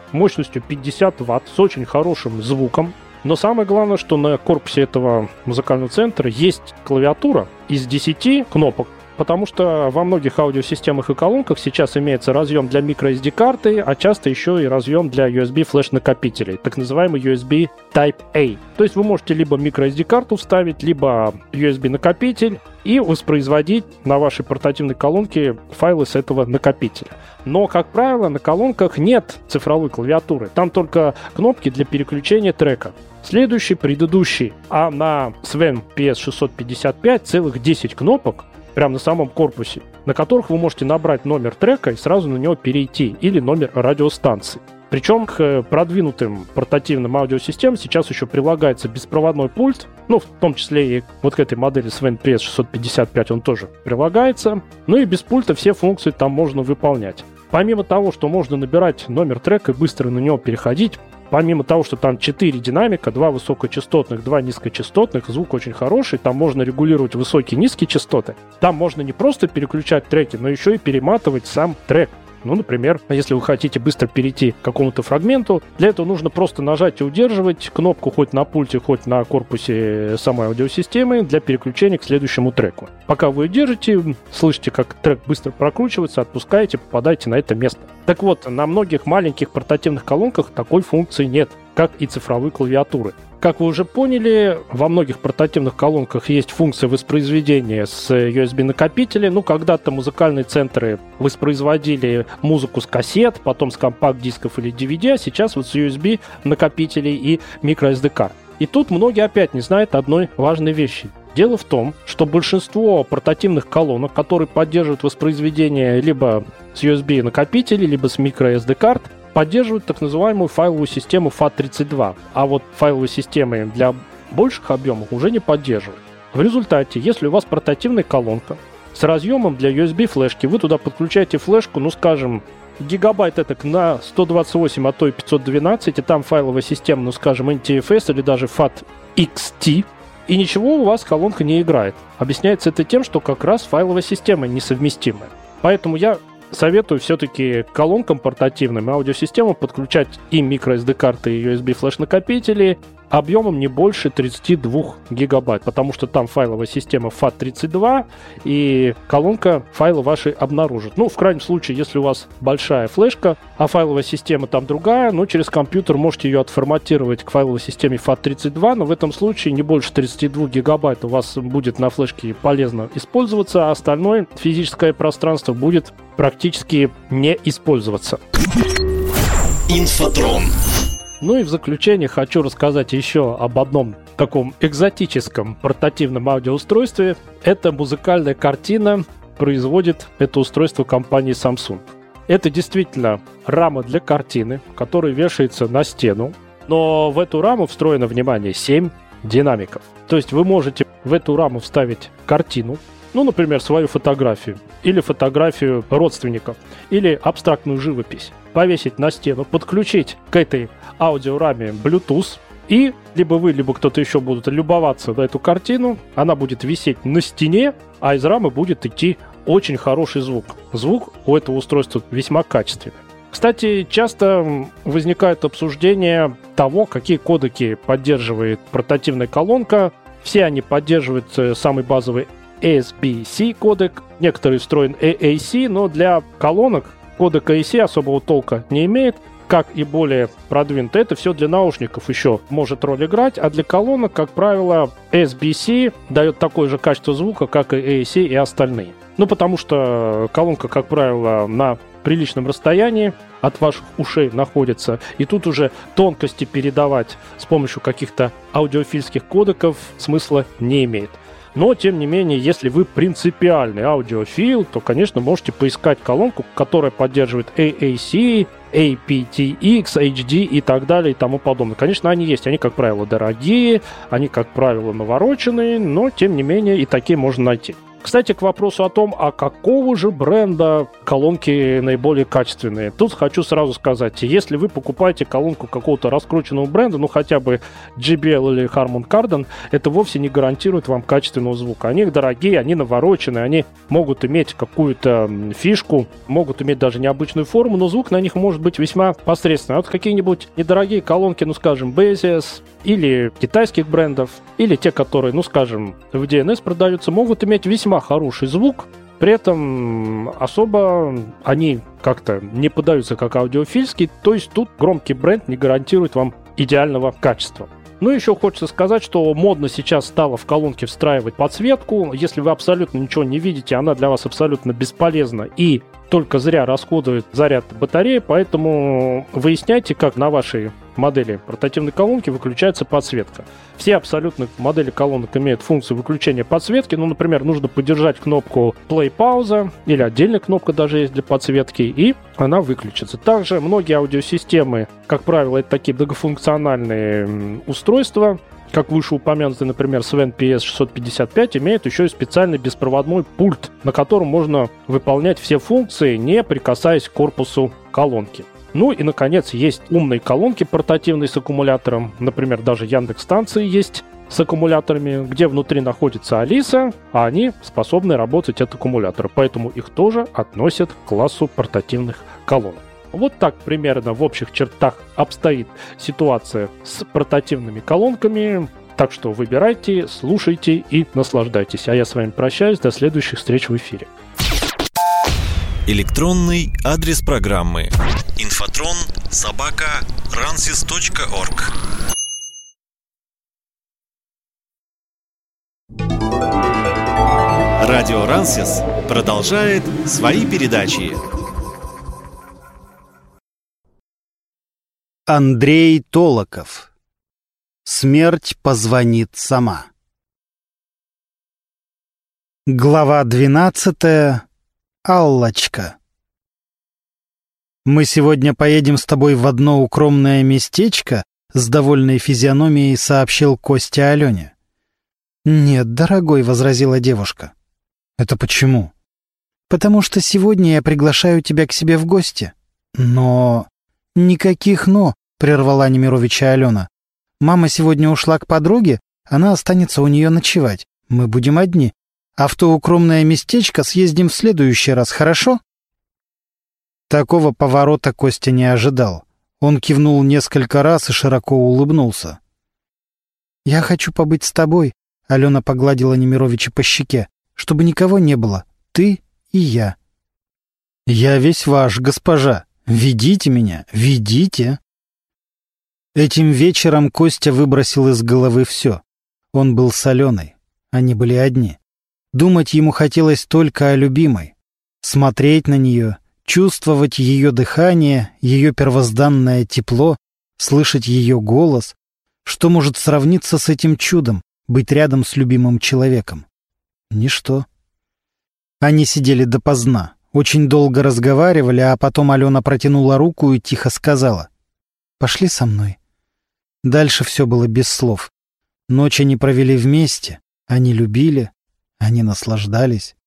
мощностью 50 Вт с очень хорошим звуком. Но самое главное, что на корпусе этого музыкального центра есть клавиатура из 10 кнопок, потому что во многих аудиосистемах и колонках сейчас имеется разъем для microSD-карты, а часто еще и разъем для USB флеш-накопителей, так называемый USB Type-A. То есть вы можете либо microSD-карту вставить, либо USB-накопитель и воспроизводить на вашей портативной колонке файлы с этого накопителя. Но, как правило, на колонках нет цифровой клавиатуры, там только кнопки для переключения трека. Следующий, предыдущий, а на Sven PS655 целых 10 кнопок, прямо на самом корпусе, на которых вы можете набрать номер трека и сразу на него перейти, или номер радиостанции. Причем к продвинутым портативным аудиосистемам сейчас еще прилагается беспроводной пульт, в том числе и вот к этой модели Sven PS655 он тоже прилагается. Ну и без пульта все функции там можно выполнять. Помимо того, что можно набирать номер трека и быстро на него переходить, помимо того, что там 4 динамика, 2 высокочастотных, 2 низкочастотных, звук очень хороший, там можно регулировать высокие и низкие частоты. Там можно не просто переключать треки, но еще и перематывать сам трек. Например, если вы хотите быстро перейти к какому-то фрагменту, для этого нужно просто нажать и удерживать кнопку хоть на пульте, хоть на корпусе самой аудиосистемы для переключения к следующему треку. Пока вы держите, слышите, как трек быстро прокручивается, отпускаете, попадаете на это место. Так вот, на многих маленьких портативных колонках такой функции нет, как и цифровой клавиатуры. Как вы уже поняли, во многих портативных колонках есть функция воспроизведения с USB-накопителя. Когда-то музыкальные центры воспроизводили музыку с кассет, потом с компакт-дисков или DVD, а сейчас вот с USB-накопителей и microSD-карт. И тут многие опять не знают одной важной вещи. Дело в том, что большинство портативных колонок, которые поддерживают воспроизведение либо с USB-накопителей, либо с microSD-карт, поддерживают так называемую файловую систему FAT32, а вот файловые системы для больших объемов уже не поддерживают. В результате, если у вас портативная колонка с разъемом для USB-флешки, вы туда подключаете флешку, гигабайт это на 128, а то и 512, и там файловая система, NTFS или даже FAT-XT, и ничего у вас колонка не играет. Объясняется это тем, что как раз файловая система несовместимая. Поэтому я советую все-таки к колонкам портативным и аудиосистемам подключать и microSD-карты, и USB-флеш-накопители объемом не больше 32 гигабайт, потому что там файловая система FAT32, и колонка файлы ваши обнаружит. В крайнем случае, если у вас большая флешка, а файловая система там другая, через компьютер можете ее отформатировать к файловой системе FAT32, но в этом случае не больше 32 гигабайт у вас будет на флешке полезно использоваться, а остальное физическое пространство будет практически не использоваться. Инфотрон. И в заключение хочу рассказать еще об одном таком экзотическом портативном аудиоустройстве. Это музыкальная картина, производит это устройство компании Samsung. Это действительно рама для картины, которая вешается на стену, но в эту раму встроено, внимание, 7 динамиков. То есть вы можете в эту раму вставить картину, например, свою фотографию, или фотографию родственников, или абстрактную живопись, повесить на стену, подключить к этой аудиораме Bluetooth, и либо вы, либо кто-то еще будут любоваться на эту картину, она будет висеть на стене, а из рамы будет идти очень хороший звук. Звук у этого устройства весьма качественный. Кстати, часто возникает обсуждение того, какие кодеки поддерживает портативная колонка. Все они поддерживают самый базовый SBC кодек, некоторые встроен AAC, но для колонок кодек AAC особого толка не имеет, как и более продвинутый. Это все для наушников еще может роль играть, а для колонок, как правило, SBC дает такое же качество звука, как и AAC и остальные. Потому что колонка, как правило, на приличном расстоянии от ваших ушей находится, и тут уже тонкости передавать с помощью каких-то аудиофильских кодеков смысла не имеет. Но, тем не менее, если вы принципиальный аудиофил, то, конечно, можете поискать колонку, которая поддерживает AAC, aptX, HD и так далее и тому подобное. Конечно, они есть. Они, как правило, дорогие, они, как правило, навороченные, но, тем не менее, и такие можно найти. Кстати, к вопросу о том, а какого же бренда колонки наиболее качественные. Тут хочу сразу сказать, если вы покупаете колонку какого-то раскрученного бренда, ну хотя бы JBL или Harman Kardon, это вовсе не гарантирует вам качественного звука. Они дорогие, они навороченные, они могут иметь какую-то фишку, могут иметь даже необычную форму, но звук на них может быть весьма посредственный. А вот какие-нибудь недорогие колонки, ну скажем, Basis или китайских брендов, или те, которые, ну скажем, в DNS продаются, могут иметь весьма хороший звук, при этом особо они как-то не подаются как аудиофильские, то есть тут громкий бренд не гарантирует вам идеального качества. Ну, еще хочется сказать, что модно сейчас стало в колонке встраивать подсветку. Если вы абсолютно ничего не видите, она для вас абсолютно бесполезна и только зря расходует заряд батареи, поэтому выясняйте, как на вашей модели портативной колонки выключается подсветка. Все абсолютно модели колонок имеют функцию выключения подсветки. Ну, например, нужно подержать кнопку play-пауза или отдельная кнопка даже есть для подсветки, и она выключится. Также многие аудиосистемы, как правило, это такие многофункциональные устройства, как вышеупомянутый, например, Sven PS655, имеет еще и специальный беспроводной пульт, на котором можно выполнять все функции, не прикасаясь к корпусу колонки. Ну и, наконец, есть умные колонки портативные с аккумулятором. Например, даже Яндекс-станции есть с аккумуляторами, где внутри находится Алиса, а они способны работать от аккумулятора. Поэтому их тоже относят к классу портативных колонок. Вот так примерно в общих чертах обстоит ситуация с портативными колонками. Так что выбирайте, слушайте и наслаждайтесь. А я с вами прощаюсь. До следующих встреч в эфире. Электронный адрес программы infotron@ransys.org. Радио Рансис продолжает свои передачи. Андрей Толоков. Смерть позвонит сама. Глава 12. Аллочка. Мы сегодня поедем с тобой в одно укромное местечко, с довольной физиономией сообщил Костя Алене. Нет, дорогой, возразила девушка. Это почему? Потому что сегодня я приглашаю тебя к себе в гости. Но... Никаких «но», прервала Немировича Алена. Мама сегодня ушла к подруге, она останется у нее ночевать. Мы будем одни. А в то укромное местечко съездим в следующий раз, хорошо? Такого поворота Костя не ожидал. Он кивнул несколько раз и широко улыбнулся. «Я хочу побыть с тобой», — Алена погладила Немировича по щеке, «чтобы никого не было, ты и я». «Я весь ваш, госпожа. Ведите меня, ведите». Этим вечером Костя выбросил из головы все. Он был с Аленой. Они были одни. Думать ему хотелось только о любимой. Смотреть на нее, чувствовать ее дыхание, ее первозданное тепло, слышать ее голос. Что может сравниться с этим чудом, быть рядом с любимым человеком? Ничто. Они сидели допоздна. Очень долго разговаривали, а потом Алена протянула руку и тихо сказала: «Пошли со мной». Дальше все было без слов. Ночь они провели вместе, они любили, они наслаждались.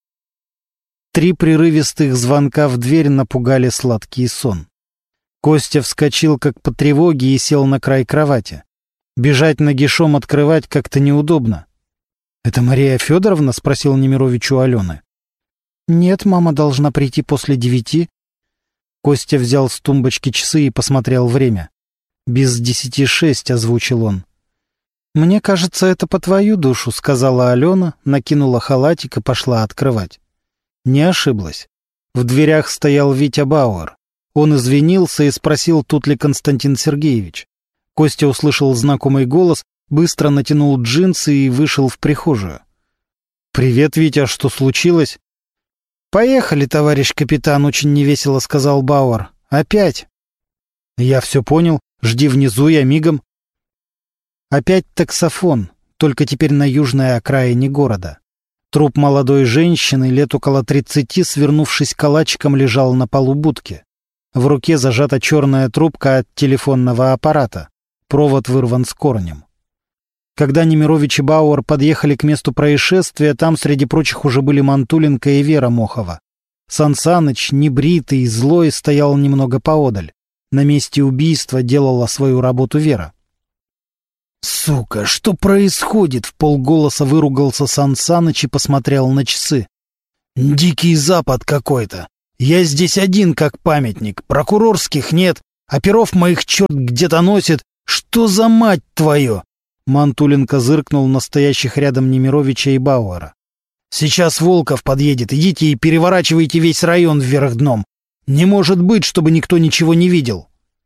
3 прерывистых звонка в дверь напугали сладкий сон. Костя вскочил как по тревоге и сел на край кровати. Бежать нагишом открывать как-то неудобно. «Это Мария Федоровна?» — спросил Немирович у Алены. «Нет, мама должна прийти после 9. Костя взял с тумбочки часы и посмотрел время. «Без 10:06», — озвучил он. «Мне кажется, это по твою душу», — сказала Алена, накинула халатик и пошла открывать. Не ошиблась. В дверях стоял Витя Бауэр. Он извинился и спросил, тут ли Константин Сергеевич. Костя услышал знакомый голос, быстро натянул джинсы и вышел в прихожую. «Привет, Витя, что случилось?» «Поехали, товарищ капитан», — очень невесело сказал Бауэр. «Опять». «Я все понял. Жди внизу, я мигом». Опять таксофон, только теперь на южной окраине города. Труп молодой женщины, лет около 30, свернувшись калачиком, лежал на полу будки. В руке зажата черная трубка от телефонного аппарата. Провод вырван с корнем. Когда Немирович и Бауэр подъехали к месту происшествия, там среди прочих уже были Мантуленко и Вера Мохова. Сан Саныч, небритый, злой, стоял немного поодаль. На месте убийства делала свою работу Вера. «Сука, что происходит?» — вполголоса выругался Сан Саныч и посмотрел на часы. «Дикий Запад какой-то. Я здесь один как памятник. Прокурорских нет. Оперов моих черт где-то носит. Что за мать твою?» Мантуленко зыркнул на стоящих рядом Немировича и Бауэра. «Сейчас Волков подъедет. Идите и переворачивайте весь район вверх дном. Не может быть, чтобы никто ничего не видел».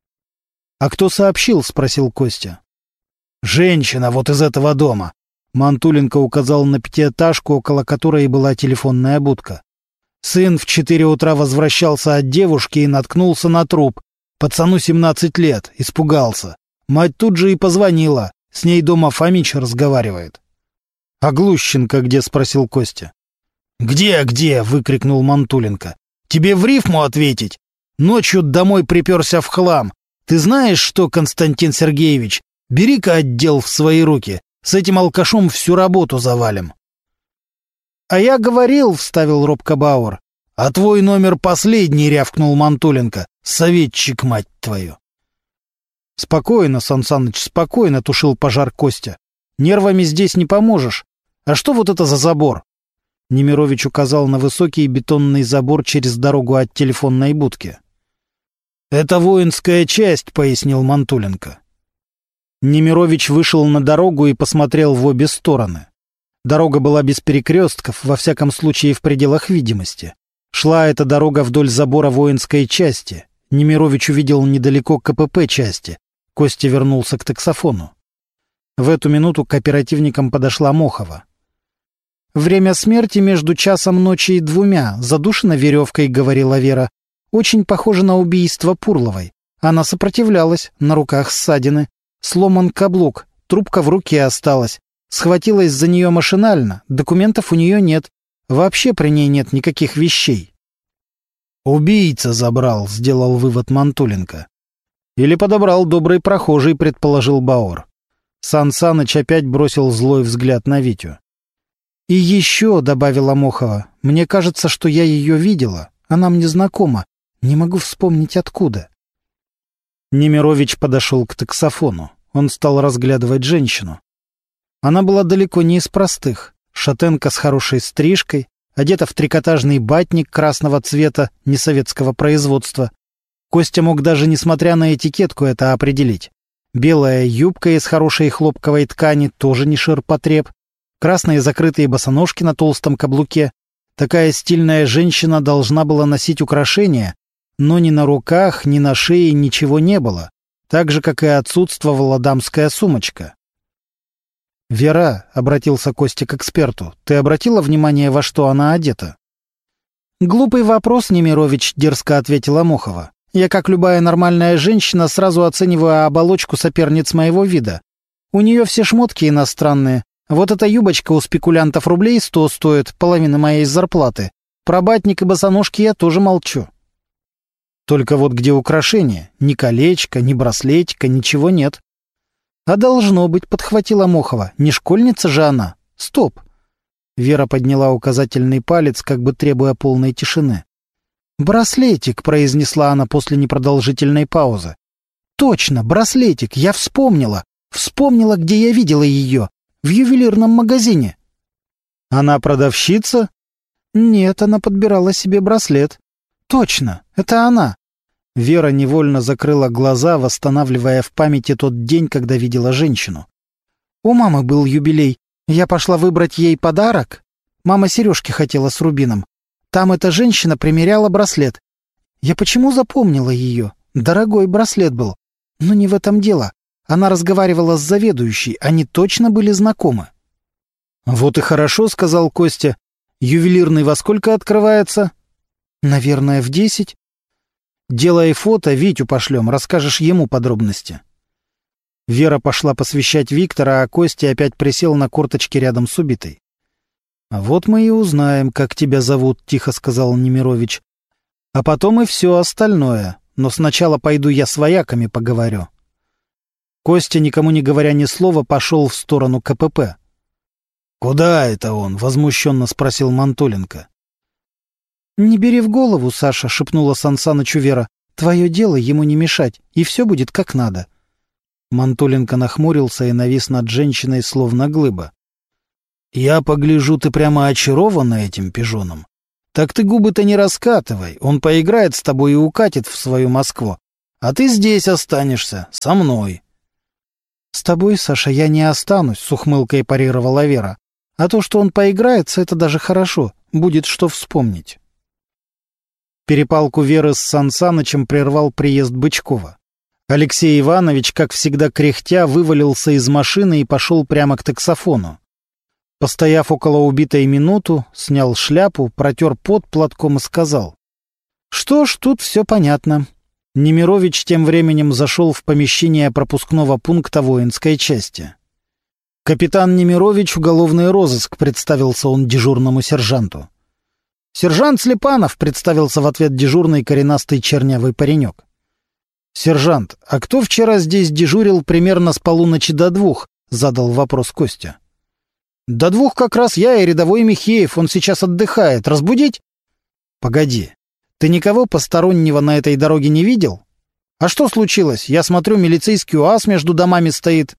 «А кто сообщил?» — спросил Костя. «Женщина вот из этого дома». Мантуленко указал на пятиэтажку, около которой была телефонная будка. Сын в 4 утра возвращался от девушки и наткнулся на труп. Пацану 17 лет. Испугался. Мать тут же и позвонила. С ней дома Фомич разговаривает. «А Глущенко где?» — спросил Костя. «Где?» — выкрикнул Мантуленко. «Тебе в рифму ответить? Ночью домой приперся в хлам. Ты знаешь что, Константин Сергеевич? Бери-ка отдел в свои руки. С этим алкашом всю работу завалим». «А я говорил», — вставил робко Бауэр. «А твой номер последний», — рявкнул Мантуленко. «Советчик, мать твою». «Спокойно, Сан Саныч, спокойно», — тушил пожар Костя. «Нервами здесь не поможешь. А что вот это за забор?» Немирович указал на высокий бетонный забор через дорогу от телефонной будки. «Это воинская часть», — пояснил Мантуленко. Немирович вышел на дорогу и посмотрел в обе стороны. Дорога была без перекрестков, во всяком случае в пределах видимости. Шла эта дорога вдоль забора воинской части. Немирович увидел недалеко КПП части. Костя вернулся к таксофону. В эту минуту к оперативникам подошла Мохова. «Время смерти между часом ночи и 2. Задушена веревкой», — говорила Вера. «Очень похоже на убийство Пурловой. Она сопротивлялась, на руках ссадины. Сломан каблук, трубка в руке осталась. Схватилась за нее машинально, документов у нее нет. Вообще при ней нет никаких вещей». «Убийца забрал», — сделал вывод Мантуленко. «Или подобрал добрый прохожий», — предположил Бауэр. Сан Саныч опять бросил злой взгляд на Витю. «И еще», — добавила Мохова, — «мне кажется, что я ее видела. Она мне знакома. Не могу вспомнить откуда». Немирович подошел к таксофону. Он стал разглядывать женщину. Она была далеко не из простых. Шатенка с хорошей стрижкой, одета в трикотажный батник красного цвета несоветского производства. Костя мог даже, несмотря на этикетку, это определить. Белая юбка из хорошей хлопковой ткани, тоже не ширпотреб. Красные закрытые босоножки на толстом каблуке. Такая стильная женщина должна была носить украшения, но ни на руках, ни на шее ничего не было, так же, как и отсутствовала дамская сумочка. «Вера», — обратился Костя к эксперту, — «ты обратила внимание, во что она одета?» «Глупый вопрос, Немирович», — дерзко ответила Мохова. «Я, как любая нормальная женщина, сразу оцениваю оболочку соперниц моего вида. У нее все шмотки иностранные. Вот эта юбочка у спекулянтов рублей 100 стоит, половина моей зарплаты. Про батник и босоножки я тоже молчу». «Только вот где украшения? Ни колечка, ни браслетика, ничего нет». «А должно быть», — подхватила Мохова. «Не школьница же она. Стоп». Вера подняла указательный палец, как бы требуя полной тишины. «Браслетик», — произнесла она после непродолжительной паузы. «Точно, браслетик, я вспомнила. Вспомнила, где я видела ее. В ювелирном магазине». «Она продавщица?» «Нет, она подбирала себе браслет». «Точно, это она». Вера невольно закрыла глаза, восстанавливая в памяти тот день, когда видела женщину. «У мамы был юбилей. Я пошла выбрать ей подарок. Мама сережки хотела с рубином. Там эта женщина примеряла браслет. Я почему запомнила ее? Дорогой браслет был. Но не в этом дело. Она разговаривала с заведующей, они точно были знакомы». «Вот и хорошо», — сказал Костя. «Ювелирный во сколько открывается?» «Наверное, в 10. Делай фото, Витю пошлем, расскажешь ему подробности». Вера пошла посвящать Виктора, а Костя опять присел на корточки рядом с убитой. «А вот мы и узнаем, как тебя зовут», — тихо сказал Немирович. «А потом и все остальное. Но сначала пойду я с вояками поговорю». Костя, никому не говоря ни слова, пошел в сторону КПП. «Куда это он?» — возмущенно спросил Мантуленко. «Не бери в голову, Саша», — шепнула Сансанычу Вера. «Твое дело ему не мешать, и все будет как надо». Мантуленко нахмурился и навис над женщиной, словно глыба. «Я погляжу, ты прямо очарована этим пижоном. Так ты губы-то не раскатывай, он поиграет с тобой и укатит в свою Москву. А ты здесь останешься, со мной». «С тобой, Саша, я не останусь», — с ухмылкой парировала Вера. «А то, что он поиграется, это даже хорошо, будет что вспомнить». Перепалку Веры с Сансанычем прервал приезд Бычкова. Алексей Иванович, как всегда кряхтя, вывалился из машины и пошел прямо к таксофону. Постояв около убитой минуту, снял шляпу, протер пот платком и сказал: «Что ж, тут все понятно». Немирович тем временем зашел в помещение пропускного пункта воинской части. «Капитан Немирович, уголовный розыск», — представился он дежурному сержанту. «Сержант Слепанов», — представился в ответ дежурный коренастый чернявый паренек. «Сержант, а кто вчера здесь дежурил примерно с полуночи до 2?» — задал вопрос Костя. «До 2 как раз я и рядовой Михеев, он сейчас отдыхает. Разбудить?» «Погоди, ты никого постороннего на этой дороге не видел? А что случилось? Я смотрю, милицейский УАЗ между домами стоит».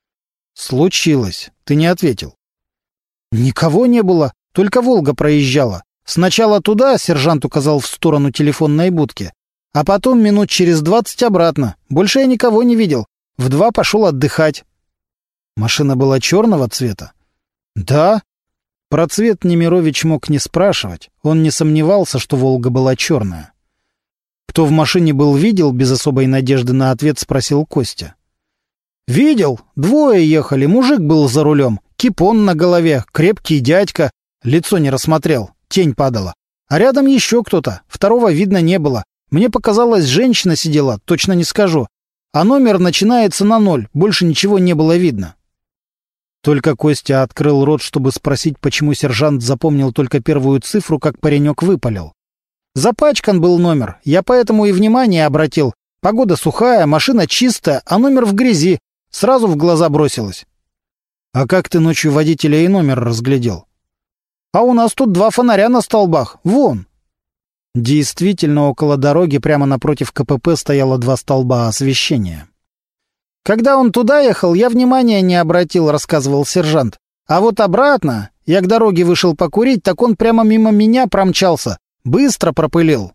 «Случилось. Ты не ответил». «Никого не было, только «Волга» проезжала. Сначала туда», — сержант указал в сторону телефонной будки, «а потом минут через 20 обратно. Больше я никого не видел. В 2 пошел отдыхать». «Машина была черного цвета?» «Да». Про цвет Немирович мог не спрашивать. Он не сомневался, что «Волга» была черная. «Кто в машине был, видел?» — без особой надежды на ответ спросил Костя. «Видел. 2 ехали. Мужик был за рулем. Кипон на голове. Крепкий дядька. Лицо не рассмотрел. Тень падала. А рядом еще кто-то. Второго видно не было. Мне показалось, женщина сидела. Точно не скажу. А номер начинается на 0. Больше ничего не было видно». Только Костя открыл рот, чтобы спросить, почему сержант запомнил только первую цифру, как паренек выпалил. «Запачкан был номер. Я поэтому и внимание обратил. Погода сухая, машина чистая, а номер в грязи. Сразу в глаза бросилось». «А как ты ночью водителя и номер разглядел?» «А у нас тут 2 фонаря на столбах. Вон». Действительно, около дороги прямо напротив КПП стояло 2 столба освещения. «Когда он туда ехал, я внимания не обратил», — рассказывал сержант. «А вот обратно, я к дороге вышел покурить, так он прямо мимо меня промчался. Быстро пропылил».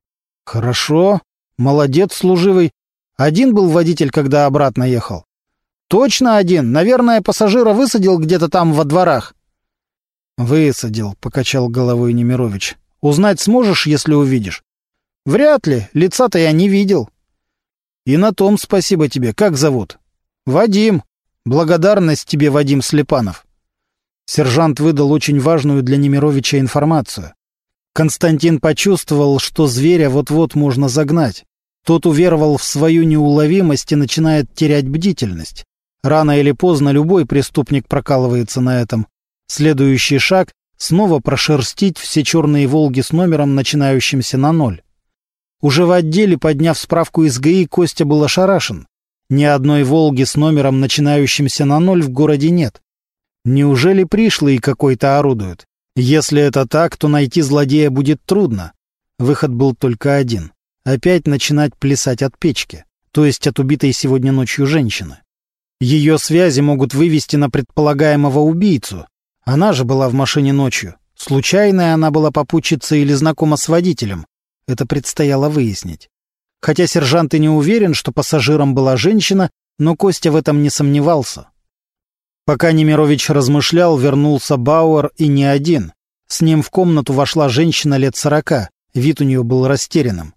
«Хорошо. Молодец, служивый. Один был водитель, когда обратно ехал?» «Точно один. Наверное, пассажира высадил где-то там во дворах». «Высадил», — покачал головой Немирович. «Узнать сможешь, если увидишь?» «Вряд ли. Лица-то я не видел». «И на том спасибо тебе. Как зовут?» «Вадим. Благодарность тебе, Вадим Слепанов». Сержант выдал очень важную для Немировича информацию. Константин почувствовал, что зверя вот-вот можно загнать. Тот уверовал в свою неуловимость и начинает терять бдительность. Рано или поздно любой преступник прокалывается на этом. Следующий шаг — снова прошерстить все черные «Волги» с номером, начинающимся на 0. Уже в отделе, подняв справку из ГАИ, Костя был ошарашен. Ни одной «Волги» с номером, начинающимся на 0, в городе нет. Неужели пришлые какой-то орудуют? Если это так, то найти злодея будет трудно. Выход был только один — опять начинать плясать от печки, то есть от убитой сегодня ночью женщины. Ее связи могут вывести на предполагаемого убийцу. Она же была в машине ночью. Случайная она была попутчицей или знакома с водителем. Это предстояло выяснить. Хотя сержант и не уверен, что пассажиром была женщина, но Костя в этом не сомневался. Пока Немирович размышлял, вернулся Бауэр, и не один. С ним в комнату вошла женщина лет 40. Вид у нее был растерянным.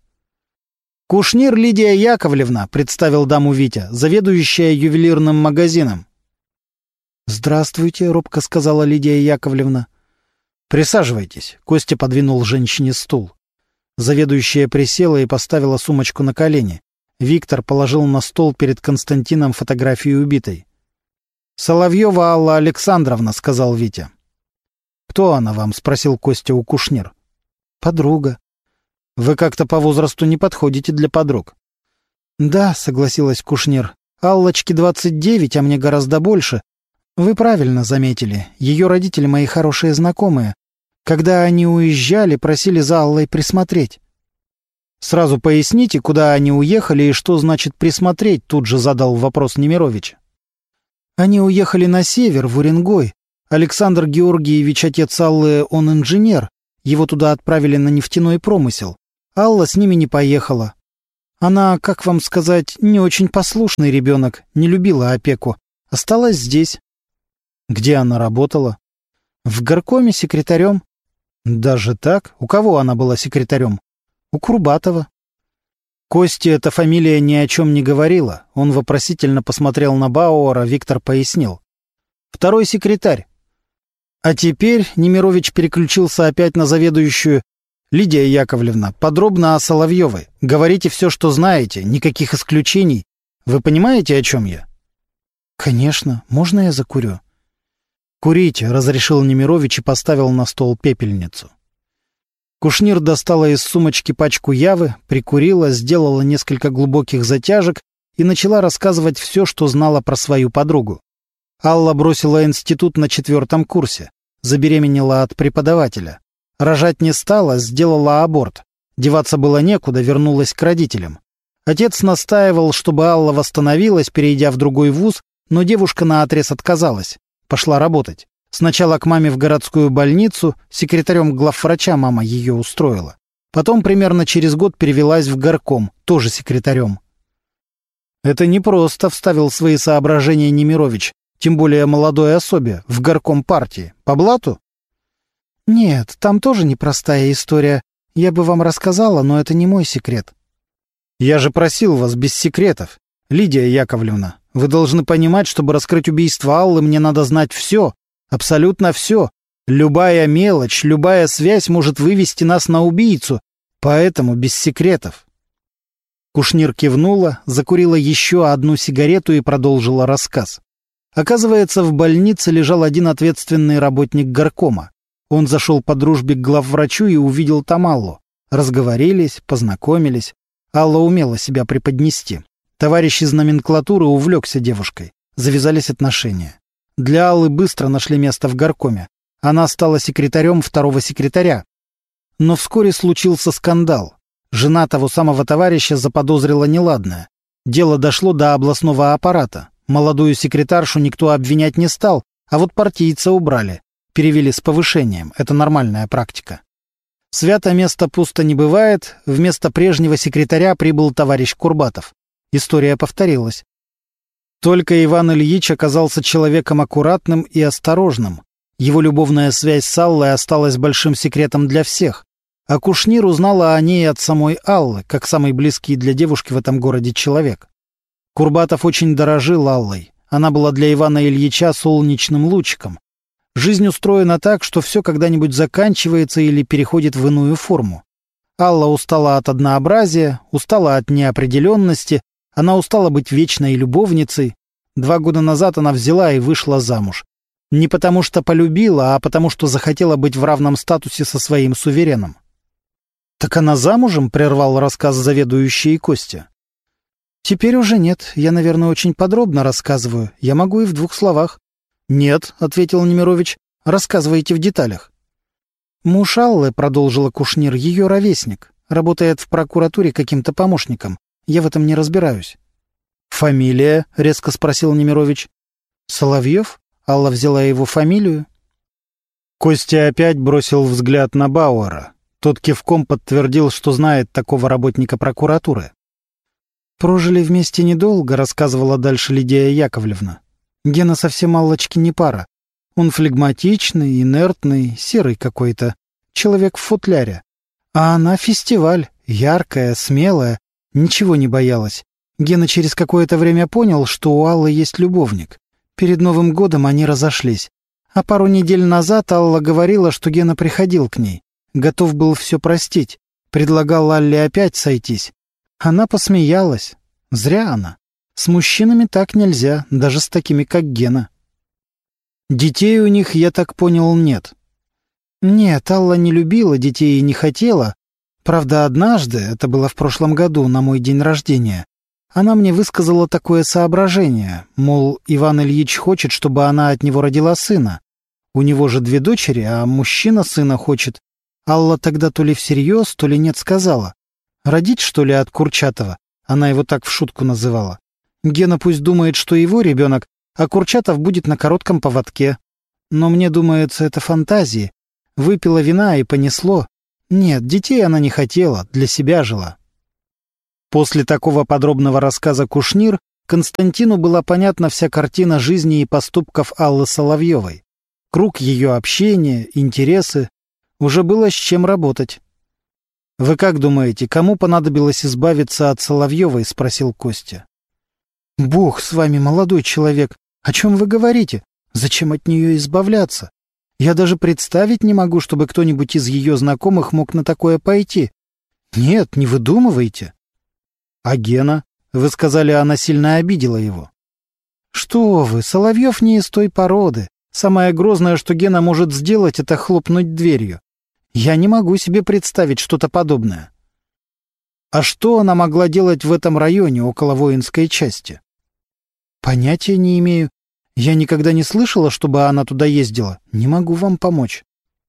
«Кушнир Лидия Яковлевна», — представил даму Витя, заведующая ювелирным магазином. «Здравствуйте», — робко сказала Лидия Яковлевна. «Присаживайтесь», — Костя подвинул женщине стул. Заведующая присела и поставила сумочку на колени. Виктор положил на стол перед Константином фотографию убитой. «Соловьева Алла Александровна», — сказал Витя. «Кто она вам?» — спросил Костя у Кушнир. «Подруга». «Вы как-то по возрасту не подходите для подруг». «Да», — согласилась Кушнир. Аллочке 29, а мне гораздо больше. Вы правильно заметили, ее родители мои хорошие знакомые. Когда они уезжали, просили за Аллой присмотреть. Сразу поясните, куда они уехали и что значит присмотреть, тут же задал вопрос Немирович. Они уехали на север, в Уренгой. Александр Георгиевич, отец Аллы, он инженер. Его туда отправили на нефтяной промысел. Алла с ними не поехала. Она, как вам сказать, не очень послушный ребенок, не любила опеку. Осталась здесь. Где она работала? В горкоме секретарем. Даже так? У кого она была секретарем? У Курбатова. Косте эта фамилия ни о чем не говорила. Он вопросительно посмотрел на Бауэра, Виктор пояснил. Второй секретарь. А теперь Немирович переключился опять на заведующую. Лидия Яковлевна, подробно о Соловьевой. Говорите все, что знаете, никаких исключений. Вы понимаете, о чем я? Конечно. Можно я закурю? Курите, разрешил Немирович и поставил на стол пепельницу. Кушнир достала из сумочки пачку явы, прикурила, сделала несколько глубоких затяжек и начала рассказывать все, что знала про свою подругу. Алла бросила институт на 4 курсе, забеременела от преподавателя. Рожать не стала, сделала аборт. Деваться было некуда, вернулась к родителям. Отец настаивал, чтобы Алла восстановилась, перейдя в другой вуз, но девушка наотрез отказалась. Пошла работать. Сначала к маме в городскую больницу, секретарем главврача мама ее устроила. Потом примерно через год перевелась в горком, тоже секретарем. «Это непросто», — вставил свои соображения Немирович, тем более молодой особе, в горком партии. По блату? «Нет, там тоже непростая история. Я бы вам рассказала, но это не мой секрет». «Я же просил вас без секретов. Лидия Яковлевна, вы должны понимать, чтобы раскрыть убийство Аллы, мне надо знать все, абсолютно все. Любая мелочь, любая связь может вывести нас на убийцу, поэтому без секретов». Кушнир кивнула, закурила еще одну сигарету и продолжила рассказ. Оказывается, в больнице лежал один ответственный работник горкома. Он зашел по дружбе к главврачу и увидел там Аллу. Разговорились, познакомились. Алла умела себя преподнести. Товарищ из номенклатуры увлекся девушкой. Завязались отношения. Для Аллы быстро нашли место в горкоме. Она стала секретарем второго секретаря. Но вскоре случился скандал. Жена того самого товарища заподозрила неладное. Дело дошло до областного аппарата. Молодую секретаршу никто обвинять не стал, а вот партийца убрали. Перевели с повышением. Это нормальная практика. Свято место пусто не бывает. Вместо прежнего секретаря прибыл товарищ Курбатов. История повторилась. Только Иван Ильич оказался человеком аккуратным и осторожным. Его любовная связь с Аллой осталась большим секретом для всех. А Кушнир узнала о ней от самой Аллы, как самый близкий для девушки в этом городе человек. Курбатов очень дорожил Аллой. Она была для Ивана Ильича солнечным лучиком. Жизнь устроена так, что все когда-нибудь заканчивается или переходит в иную форму. Алла устала от однообразия, устала от неопределенности, она устала быть вечной любовницей. 2 года назад она взяла и вышла замуж. Не потому что полюбила, а потому что захотела быть в равном статусе со своим сувереном. «Так она замужем?» — прервал рассказ заведующий Костя. «Теперь уже нет. Я, наверное, очень подробно рассказываю. Я могу и в 2 словах». «Нет», — ответил Немирович, — «рассказывайте в деталях». «Муж Аллы», — продолжила Кушнир, — «ее ровесник. Работает в прокуратуре каким-то помощником. Я в этом не разбираюсь». «Фамилия?» — резко спросил Немирович. «Соловьев?» — Алла взяла его фамилию. Костя опять бросил взгляд на Бауэра. Тот кивком подтвердил, что знает такого работника прокуратуры. «Прожили вместе недолго», — рассказывала дальше Лидия Яковлевна. «Гена совсем Аллочке не пара. Он флегматичный, инертный, серый какой-то. Человек в футляре. А она фестиваль, яркая, смелая, ничего не боялась. Гена через какое-то время понял, что у Аллы есть любовник. Перед Новым годом они разошлись. А пару недель назад Алла говорила, что Гена приходил к ней. Готов был все простить. Предлагал Алле опять сойтись. Она посмеялась. Зря она. С мужчинами так нельзя, даже с такими, как Гена. Детей у них, я так понял, нет. Нет, Алла не любила детей и не хотела. Правда, однажды, это было в прошлом году, на мой день рождения, Она мне высказала такое соображение, мол, Иван Ильич хочет, чтобы она от него родила сына. У него же 2 дочери, а мужчина сына хочет. Алла тогда то ли всерьез, то ли нет сказала. Родить, что ли, от Курчатова? Она его так в шутку называла. Гена пусть думает, что его ребенок, а Курчатов будет на коротком поводке. Но мне думается, это фантазии. Выпила вина и понесло. Нет, детей она не хотела, для себя жила. После такого подробного рассказа Кушнир Константину была понятна вся картина жизни и поступков Аллы Соловьевой. Круг ее общения, интересы. Уже было с чем работать. «Вы как думаете, кому понадобилось избавиться от Соловьевой?» — спросил Костя. «Бог с вами, молодой человек! О чем вы говорите? Зачем от нее избавляться? Я даже представить не могу, чтобы кто-нибудь из ее знакомых мог на такое пойти. Нет, не выдумывайте». «А Гена? Вы сказали, она сильно обидела его». «Что вы, Соловьев не из той породы. Самое грозное, что Гена может сделать, это хлопнуть дверью. Я не могу себе представить что-то подобное». «А что она могла делать в этом районе, около воинской части?» «Понятия не имею. Я никогда не слышала, чтобы она туда ездила. Не могу вам помочь».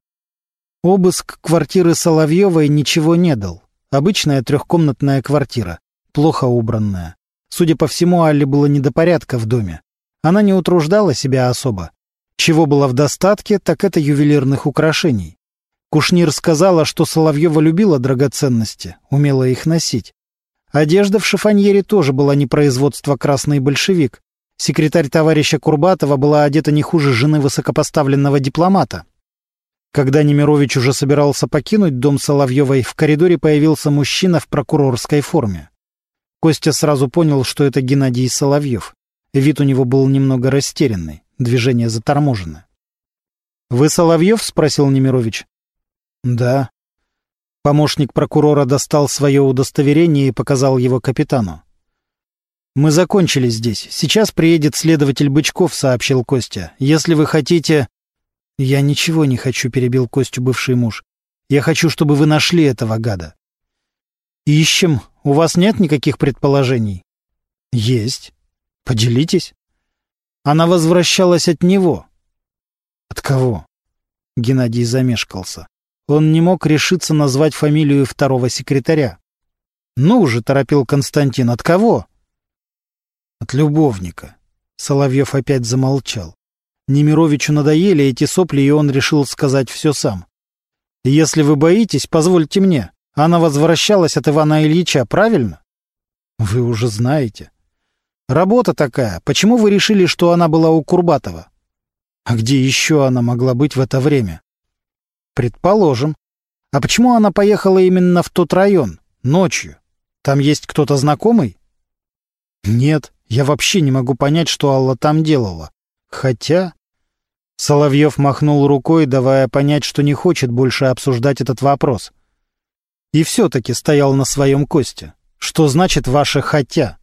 Обыск квартиры Соловьевой ничего не дал. Обычная 3-комнатная квартира. Плохо убранная. Судя по всему, Алле было не до порядка в доме. Она не утруждала себя особо. Чего было в достатке, так это ювелирных украшений. Кушнир сказала, что Соловьева любила драгоценности, умела их носить. Одежда в шифоньере тоже была не производства «Красный большевик». Секретарь товарища Курбатова была одета не хуже жены высокопоставленного дипломата. Когда Немирович уже собирался покинуть дом Соловьевой, в коридоре появился мужчина в прокурорской форме. Костя сразу понял, что это Геннадий Соловьев. Вид у него был немного растерянный, движение заторможено. «Вы Соловьев?» — спросил Немирович. «Да». Помощник прокурора достал свое удостоверение и показал его капитану. «Мы закончили здесь. Сейчас приедет следователь Бычков», — сообщил Костя. «Если вы хотите...» «Я ничего не хочу», — перебил Костю бывший муж. «Я хочу, чтобы вы нашли этого гада». «Ищем. У вас нет никаких предположений?» «Есть. Поделитесь». «Она возвращалась от него». «От кого?» Геннадий замешкался. Он не мог решиться назвать фамилию 2-го секретаря. «Ну уже», — торопил Константин, — «от кого?» «От любовника». Соловьев опять замолчал. Немировичу надоели эти сопли, и он решил сказать все сам. «Если вы боитесь, позвольте мне. Она возвращалась от Ивана Ильича, правильно?» «Вы уже знаете». «Работа такая. Почему вы решили, что она была у Курбатова?» «А где еще она могла быть в это время?» «Предположим. А почему она поехала именно в тот район, ночью? Там есть кто-то знакомый?» «Нет, я вообще не могу понять, что Алла там делала. Хотя...» Соловьев махнул рукой, давая понять, что не хочет больше обсуждать этот вопрос. И все-таки стоял на своем Косте. «Что значит ваше «хотя»?»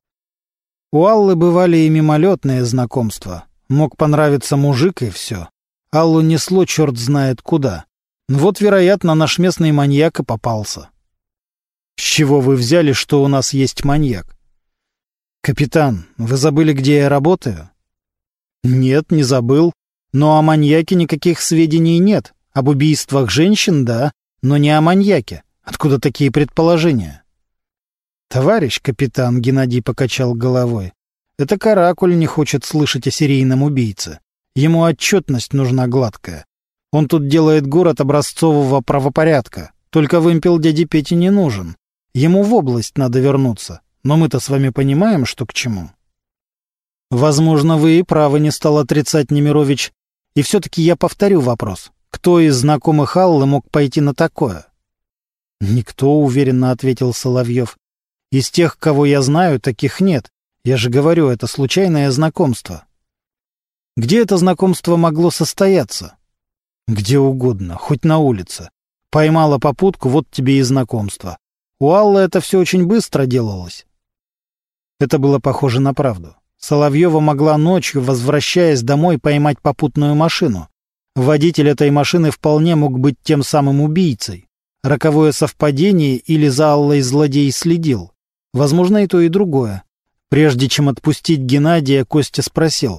У Аллы бывали и мимолетные знакомства. Мог понравиться мужик, и все. Аллу несло черт знает куда. Вот, вероятно, наш местный маньяк и попался. «С чего вы взяли, что у нас есть маньяк?» «Капитан, вы забыли, где я работаю?» «Нет, не забыл. Но о маньяке никаких сведений нет. Об убийствах женщин — да, но не о маньяке. Откуда такие предположения?» «Товарищ капитан», — Геннадий покачал головой, — «это Каракуль не хочет слышать о серийном убийце. Ему отчетность нужна гладкая. Он тут делает город образцового правопорядка. Только вымпел дяде Пете не нужен. Ему в область надо вернуться. Но мы-то с вами понимаем, что к чему». «Возможно, вы и правы», — не стал отрицать Немирович. «И все-таки я повторю вопрос. Кто из знакомых Аллы мог пойти на такое?» «Никто», — уверенно ответил Соловьев. «Из тех, кого я знаю, таких нет. Я же говорю, это случайное знакомство». «Где это знакомство могло состояться?» «Где угодно, хоть на улице. Поймала попутку, вот тебе и знакомство. У Аллы это все очень быстро делалось». Это было похоже на правду. Соловьева могла ночью, возвращаясь домой, поймать попутную машину. Водитель этой машины вполне мог быть тем самым убийцей. Роковое совпадение или за Аллой злодей следил. Возможно, и то, и другое. Прежде чем отпустить Геннадия, Костя спросил.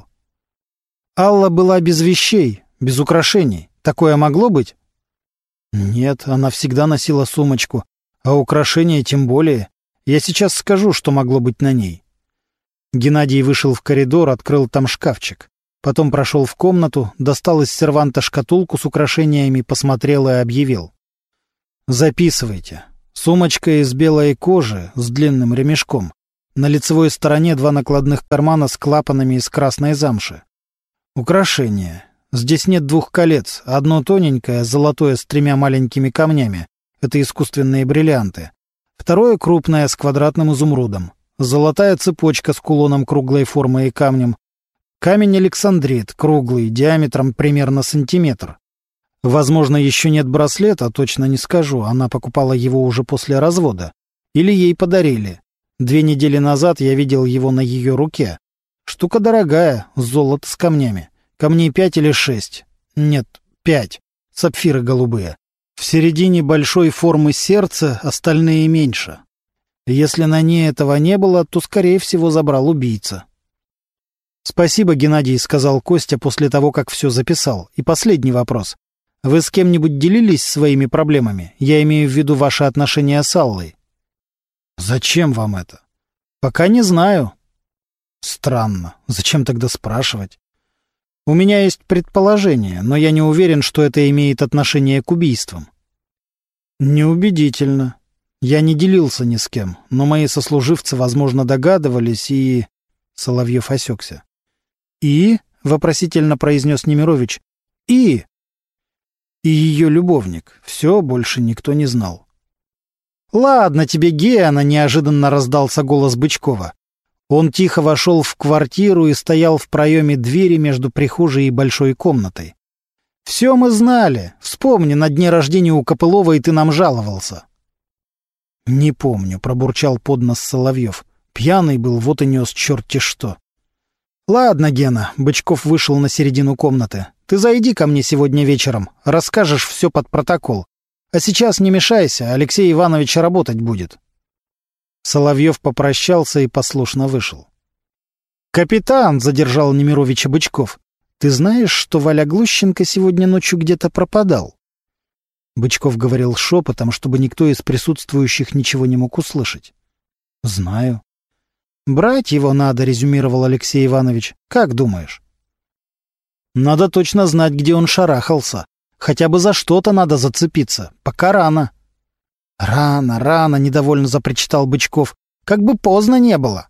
«Алла была без вещей, без украшений. Такое могло быть?» «Нет, она всегда носила сумочку, а украшения тем более. Я сейчас скажу, что могло быть на ней». Геннадий вышел в коридор, открыл там шкафчик. Потом прошел в комнату, достал из серванта шкатулку с украшениями, посмотрел и объявил. «Записывайте. Сумочка из белой кожи с длинным ремешком. На лицевой стороне 2 накладных кармана с клапанами из красной замши. Украшения. Здесь нет 2 колец. Одно тоненькое, золотое с 3 маленькими камнями. Это искусственные бриллианты. Второе крупное с квадратным изумрудом. Золотая цепочка с кулоном круглой формы и камнем. Камень александрит, круглый, диаметром примерно сантиметр. Возможно, еще нет браслета, точно не скажу. Она покупала его уже после развода. Или ей подарили. 2 недели назад я видел его на ее руке. Штука дорогая, золото с камнями. Камней 5 или 6. Нет, 5. Сапфиры голубые. В середине большой формы сердца, остальные меньше. Если на ней этого не было, то, скорее всего, забрал убийца. «Спасибо, Геннадий», — сказал Костя после того, как все записал. «И последний вопрос. Вы с кем-нибудь делились своими проблемами? Я имею в виду ваши отношения с Аллой». «Зачем вам это?» «Пока не знаю». «Странно. Зачем тогда спрашивать?» «У меня есть предположение, но я не уверен, что это имеет отношение к убийствам». «Неубедительно. Я не делился ни с кем, но мои сослуживцы, возможно, догадывались и...» Соловьев осекся. «И?» — вопросительно произнес Немирович. «И?» «И ее любовник. Все, больше никто не знал». «Ладно тебе, Гена!» — неожиданно раздался голос Бычкова. Он тихо вошел в квартиру и стоял в проеме двери между прихожей и большой комнатой. «Все мы знали. Вспомни, на дне рождения у Копылова и ты нам жаловался». «Не помню», — пробурчал под нос Соловьев. «Пьяный был, вот и нес черти что». «Ладно, Гена», — Бычков вышел на середину комнаты. «Ты зайди ко мне сегодня вечером, расскажешь все под протокол. А сейчас не мешайся, Алексей Иванович работать будет». Соловьев попрощался и послушно вышел. «Капитан», — задержал Немировича Бычков, — «ты знаешь, что Валя Глущенко сегодня ночью где-то пропадал?» Бычков говорил шепотом, чтобы никто из присутствующих ничего не мог услышать. «Знаю». «Брать его надо», — резюмировал Алексей Иванович. «Как думаешь?» «Надо точно знать, где он шарахался. Хотя бы за что-то надо зацепиться. Пока рано». «Рано», — недовольно запричитал Бычков. «Как бы поздно не было».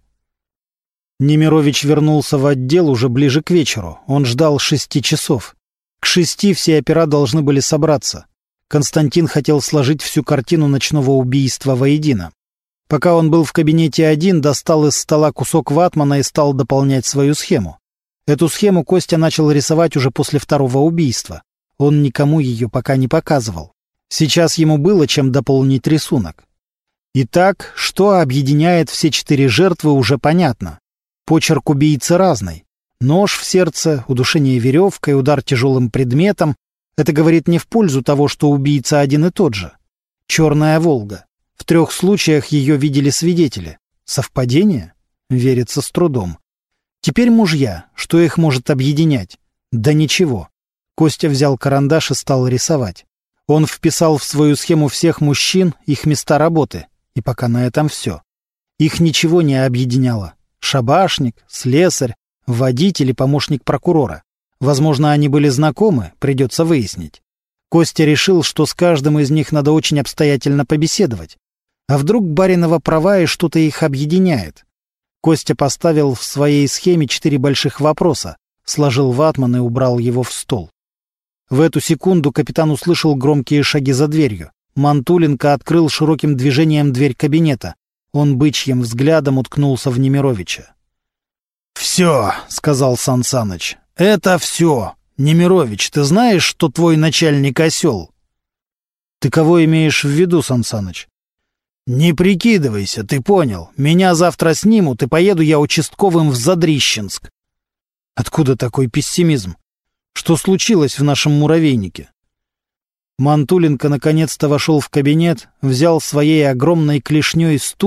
Немирович вернулся в отдел уже ближе к вечеру. Он ждал 6 часов. К 6 все опера должны были собраться. Константин хотел сложить всю картину ночного убийства воедино. Пока он был в кабинете один, достал из стола кусок ватмана и стал дополнять свою схему. Эту схему Костя начал рисовать уже после 2-го убийства. Он никому ее пока не показывал. Сейчас ему было чем дополнить рисунок. Итак, что объединяет все 4 жертвы, уже понятно. Почерк убийцы разный. Нож в сердце, удушение веревкой, удар тяжелым предметом. Это говорит не в пользу того, что убийца один и тот же. «Черная Волга». В 3 случаях ее видели свидетели. Совпадение? Верится с трудом. Теперь мужья. Что их может объединять? Да ничего. Костя взял карандаш и стал рисовать. Он вписал в свою схему всех мужчин, их места работы. И пока на этом все. Их ничего не объединяло. Шабашник, слесарь, водитель и помощник прокурора. Возможно, они были знакомы, придется выяснить. Костя решил, что с каждым из них надо очень обстоятельно побеседовать. А вдруг баринова права и что-то их объединяет? Костя поставил в своей схеме 4 больших вопроса, сложил ватман и убрал его в стол. В эту секунду капитан услышал громкие шаги за дверью. Мантуленко открыл широким движением дверь кабинета. Он бычьим взглядом уткнулся в Немировича. «Все», — сказал Сан Саныч, — «это все. Немирович, ты знаешь, что твой начальник осел?» «Ты кого имеешь в виду, Сан Саныч?» «Не прикидывайся, ты понял. Меня завтра снимут, и поеду я участковым в Задрищенск». «Откуда такой пессимизм? Что случилось в нашем муравейнике?» Мантуленко наконец-то вошел в кабинет, взял своей огромной клешней стул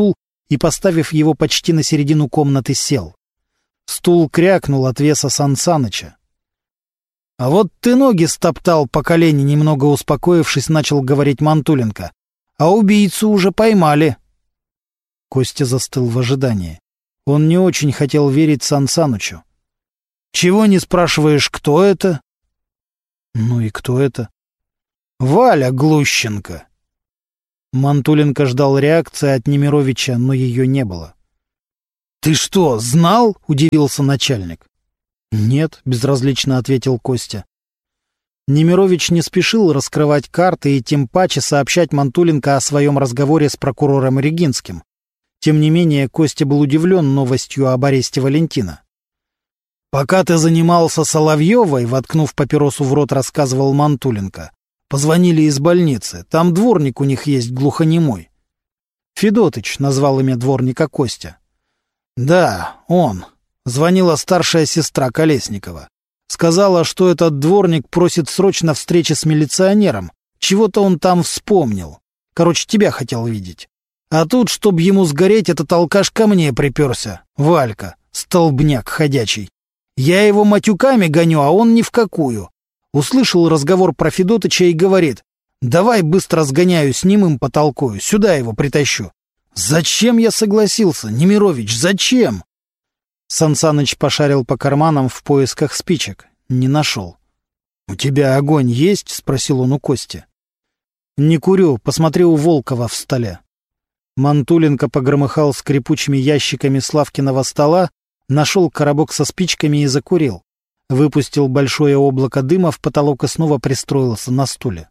и, поставив его почти на середину комнаты, сел. Стул крякнул от веса Сан Саныча. — А вот ты ноги стоптал по колени, немного успокоившись, начал говорить Мантуленко. — А убийцу уже поймали. Костя застыл в ожидании. Он не очень хотел верить Сан Санычу. — Чего не спрашиваешь, кто это? — Ну и кто это? — Валя Глущенко. Мантуленко ждал реакции от Немировича, но ее не было. — Ты что, знал? — удивился начальник. — Нет, — безразлично ответил Костя. Немирович не спешил раскрывать карты и тем паче сообщать Мантуленко о своем разговоре с прокурором Регинским. Тем не менее, Костя был удивлен новостью об аресте Валентина. «Пока ты занимался Соловьевой», — воткнув папиросу в рот, рассказывал Мантуленко, — «позвонили из больницы. Там дворник у них есть глухонемой». «Федотыч», — назвал имя дворника Костя. «Да, он». Звонила старшая сестра Колесникова. Сказала, что этот дворник просит срочно встречи с милиционером. Чего-то он там вспомнил. Короче, тебя хотел видеть. А тут, чтоб ему сгореть, этот алкаш ко мне приперся. Валька, столбняк ходячий. Я его матюками гоню, а он ни в какую. Услышал разговор про Федотыча и говорит: «Давай быстро сгоняю, с ним им потолкую, сюда его притащу». Зачем я согласился, Немирович, зачем? Сан Саныч пошарил по карманам в поисках спичек. Не нашел. «У тебя огонь есть?» — спросил он у Кости. «Не курю, посмотри у Волкова в столе». Мантуленко погромыхал скрипучими ящиками с лавкиного стола, нашел коробок со спичками и закурил. Выпустил большое облако дыма в потолок и снова пристроился на стуле.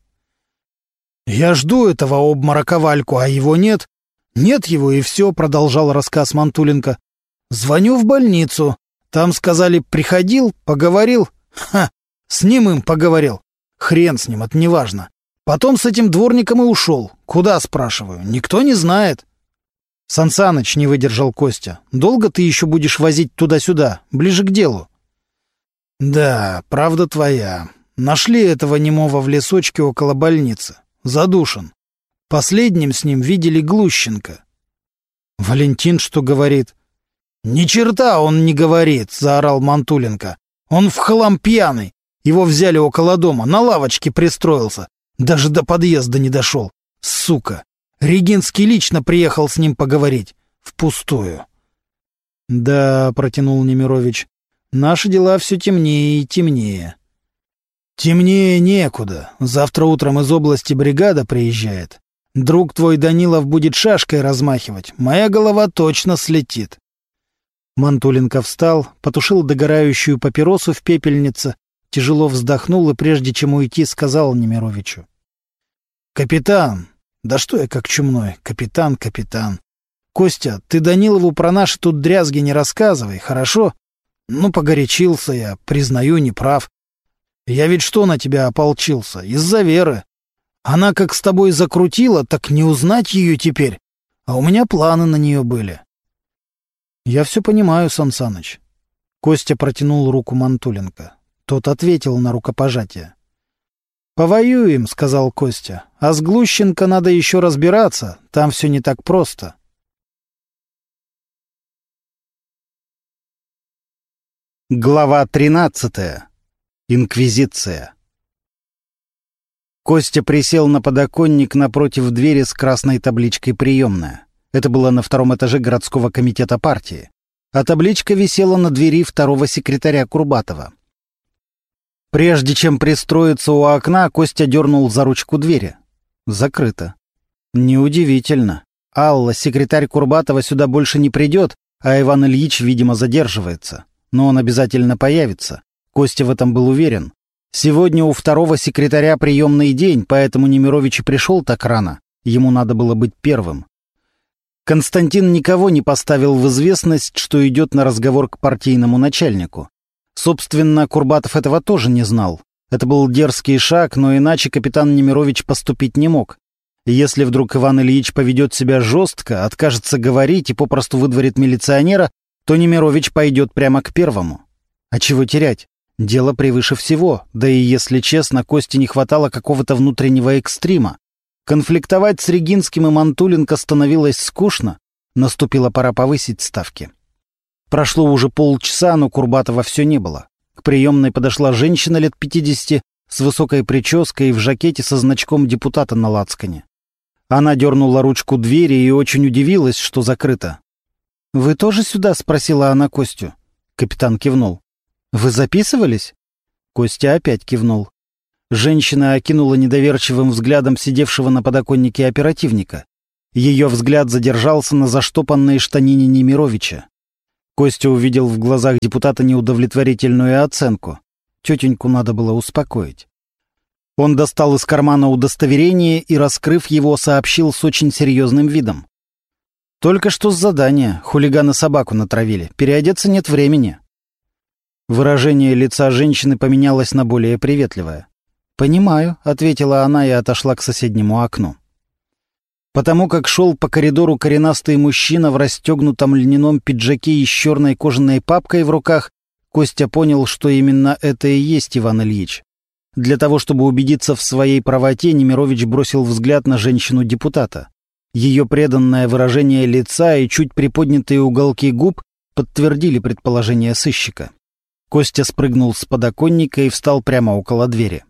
«Я жду этого обморока Вальку, а его нет. Нет его, и все», — продолжал рассказ Мантуленко. «Звоню в больницу. Там сказали, приходил, поговорил. Ха! С ним им поговорил. Хрен с ним, это неважно. Потом с этим дворником и ушел. Куда, спрашиваю? Никто не знает». «Сан Саныч», — не выдержал Костя, — «долго ты еще будешь возить туда-сюда, ближе к делу?» «Да, правда твоя. Нашли этого немого в лесочке около больницы. Задушен. Последним с ним видели Глущенко». «Валентин что говорит?» «Ни черта он не говорит», — заорал Мантуленко. «Он в хлам пьяный. Его взяли около дома, на лавочке пристроился. Даже до подъезда не дошел. Сука! Регинский лично приехал с ним поговорить. Впустую». «Да», — протянул Немирович, — «наши дела все темнее и темнее». «Темнее некуда. Завтра утром из области бригада приезжает. Друг твой Данилов будет шашкой размахивать. Моя голова точно слетит». Мантуленко встал, потушил догорающую папиросу в пепельнице, тяжело вздохнул и, прежде чем уйти, сказал Немировичу: «Капитан, да что я как чумной, капитан. Костя, ты Данилову про наши тут дрязги не рассказывай, хорошо? Ну, погорячился я, признаю, не прав. Я ведь что на тебя ополчился? Из-за Веры. Она как с тобой закрутила, так не узнать ее теперь. А у меня планы на нее были». «Я все понимаю, Сан Саныч». Костя протянул руку Мантуленко. Тот ответил на рукопожатие. «Повоюем», — сказал Костя. «А с Глущенко надо еще разбираться. Там все не так просто». Глава 13. Инквизиция. Костя присел на подоконник напротив двери с красной табличкой «Приемная». Это было на 2-м этаже городского комитета партии. А табличка висела на двери 2-го секретаря Курбатова. Прежде чем пристроиться у окна, Костя дернул за ручку двери. Закрыто. Неудивительно. Алла, секретарь Курбатова, сюда больше не придет, а Иван Ильич, видимо, задерживается. Но он обязательно появится. Костя в этом был уверен. Сегодня у 2-го секретаря приемный день, поэтому Немирович и пришел так рано. Ему надо было быть первым. Константин никого не поставил в известность, что идет на разговор к партийному начальнику. Собственно, Курбатов этого тоже не знал. Это был дерзкий шаг, но иначе капитан Немирович поступить не мог. Если вдруг Иван Ильич поведет себя жестко, откажется говорить и попросту выдворит милиционера, то Немирович пойдет прямо к первому. А чего терять? Дело превыше всего, да и, если честно, Косте не хватало какого-то внутреннего экстрима. Конфликтовать с Регинским и Мантуленко становилось скучно. Наступила пора повысить ставки. Прошло уже полчаса, но Курбатова все не было. К приемной подошла женщина лет 50 с высокой прической и в жакете со значком депутата на лацкане. Она дернула ручку двери и очень удивилась, что закрыто. «Вы тоже сюда?» — спросила она Костю. Капитан кивнул. «Вы записывались?» Костя опять кивнул. Женщина окинула недоверчивым взглядом сидевшего на подоконнике оперативника. Ее взгляд задержался на заштопанной штанине Немировича. Костя увидел в глазах депутата неудовлетворительную оценку. Тетеньку надо было успокоить. Он достал из кармана удостоверение и, раскрыв его, сообщил с очень серьезным видом. «Только что с задания. Хулиганы собаку натравили. Переодеться нет времени». Выражение лица женщины поменялось на более приветливое. «Понимаю», — ответила она и отошла к соседнему окну. Потому как шел по коридору коренастый мужчина в расстегнутом льняном пиджаке и с черной кожаной папкой в руках, Костя понял, что именно это и есть Иван Ильич. Для того, чтобы убедиться в своей правоте, Немирович бросил взгляд на женщину-депутата. Ее преданное выражение лица и чуть приподнятые уголки губ подтвердили предположение сыщика. Костя спрыгнул с подоконника и встал прямо около двери.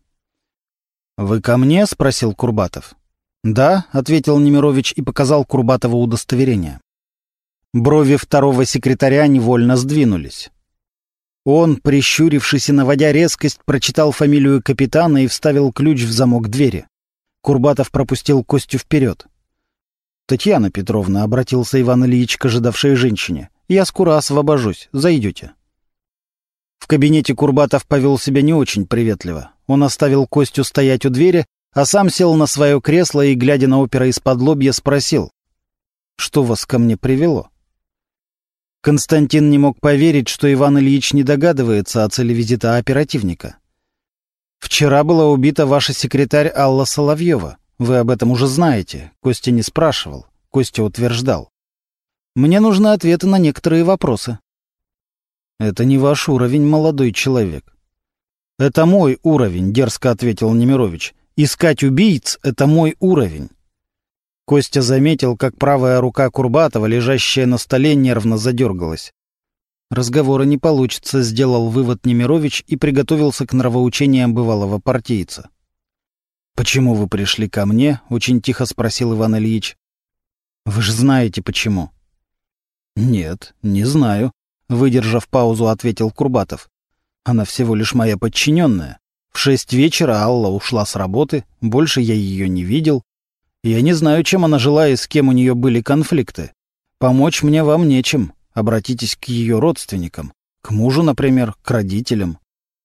«Вы ко мне?» — спросил Курбатов. «Да», — ответил Немирович и показал Курбатову удостоверение. Брови второго секретаря невольно сдвинулись. Он, прищурившись и наводя резкость, прочитал фамилию капитана и вставил ключ в замок двери. Курбатов пропустил Костю вперед. «Татьяна Петровна», — обратился Иван Ильич к ожидавшей женщине, — «я скоро освобожусь. Зайдете». В кабинете Курбатов повел себя не очень приветливо. Он оставил Костю стоять у двери, а сам сел на свое кресло и, глядя на опера из-под-лобья, спросил: «Что вас ко мне привело?» Константин не мог поверить, что Иван Ильич не догадывается о цели визита оперативника. «Вчера была убита ваша секретарь Алла Соловьева. Вы об этом уже знаете». Костя не спрашивал, Костя утверждал. «Мне нужны ответы на некоторые вопросы». «Это не ваш уровень, молодой человек». «Это мой уровень», — дерзко ответил Немирович. «Искать убийц — это мой уровень». Костя заметил, как правая рука Курбатова, лежащая на столе, нервно задергалась. «Разговора не получится», — сделал вывод Немирович и приготовился к нравоучениям бывалого партийца. «Почему вы пришли ко мне?» — очень тихо спросил Иван Ильич. «Вы же знаете, почему». «Нет, не знаю», — выдержав паузу, ответил Курбатов. «Она всего лишь моя подчиненная. В 6 вечера Алла ушла с работы, больше я ее не видел. Я не знаю, чем она жила и с кем у нее были конфликты. Помочь мне вам нечем. Обратитесь к ее родственникам. К мужу, например, к родителям».